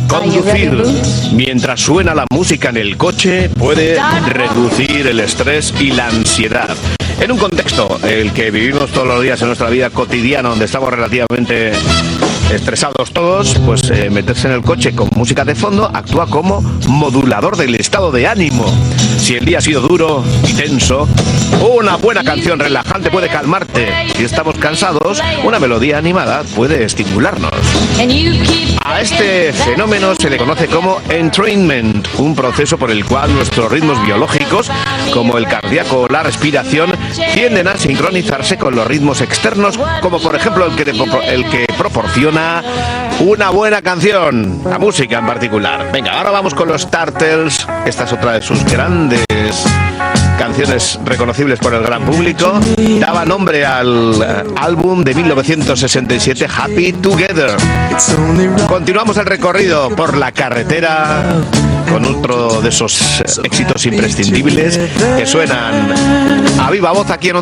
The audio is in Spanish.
Conducir mientras suena la música en el coche puede reducir el estrés y la ansiedad. En un contexto el que vivimos todos los días en nuestra vida cotidiana, donde estamos relativamente estresados todos, pues meterse en el coche con música de fondo actúa como modulador del estado de ánimo. Si el día ha sido duro y tenso, una buena canción relajante puede calmarte. Si estamos cansados, una melodía animada puede estimularnos. A este fenómeno se le conoce como entrainment, un proceso por el cual nuestros ritmos biológicos, como el cardíaco o la respiración, tienden a sincronizarse con los ritmos externos, como por ejemplo el que proporciona una buena canción, la música en particular. Venga, ahora vamos con los Turtles. Esta es otra de sus grandes canciones reconocibles por el gran público. Daba nombre al álbum de 1967, Happy Together. Continuamos el recorrido por la carretera con otro de esos éxitos imprescindibles que suenan a viva voz aquí en